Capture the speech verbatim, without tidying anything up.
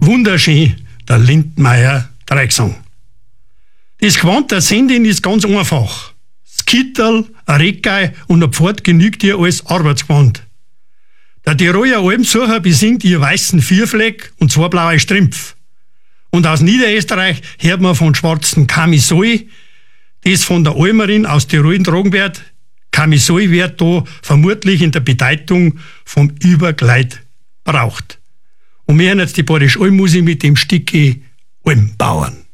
wunderschön, der Lindmeier Dreigesang. Das Gewand der Sendin ist ganz einfach. Das Kittel, ein Reckei und ein Pfad genügt ihr als Arbeitsgewand. Der Tiroler Almsucher besingt ihr weißen Vierfleck und zwei blaue Strümpf. Und aus Niederösterreich hört man von schwarzen Kamisoi, das von der Almerin aus Tirol tragen wird. Kamisoi wird da vermutlich in der Bedeutung vom Überkleid braucht. Und wir hören jetzt die Bayerische Almmusik mit dem Stücke Almbauern.